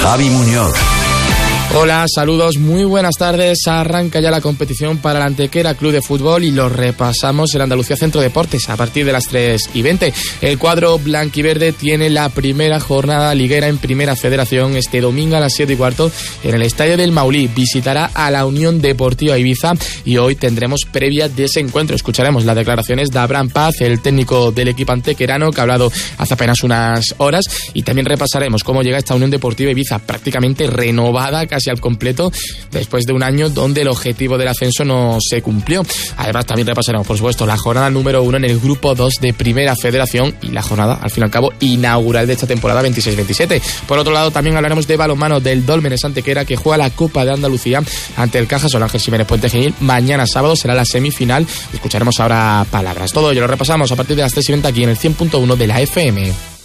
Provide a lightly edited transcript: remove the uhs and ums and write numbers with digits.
Javi Muñoz. Hola, saludos, muy buenas tardes. Arranca ya la competición para la Antequera Club de Fútbol y lo repasamos en Andalucía Centro Deportes a partir de las 3:20. El cuadro blanquiverde tiene la primera jornada liguera en Primera Federación este domingo a las 7:15 en el Estadio del Maulí. Visitará a la Unión Deportiva Ibiza y hoy tendremos previa de ese encuentro. Escucharemos las declaraciones de Abraham Paz, el técnico del equipo antequerano, que ha hablado hace apenas unas horas, y también repasaremos cómo llega esta Unión Deportiva Ibiza prácticamente renovada, casi al completo, después de un año donde el objetivo del ascenso no se cumplió. Además, también repasaremos, por supuesto, la jornada número 1 en el grupo 2 de Primera Federación y la jornada, al fin y al cabo, inaugural de esta temporada 26-27. Por otro lado, también hablaremos de balonmano del Dólmenes Antequera, que juega la Copa de Andalucía ante el Caja Sol Ángel Ximénez Puente Genil. Mañana sábado será la semifinal. Escucharemos ahora palabras. Todo ello lo repasamos a partir de las 3:20 aquí en el 100.1 de la FM.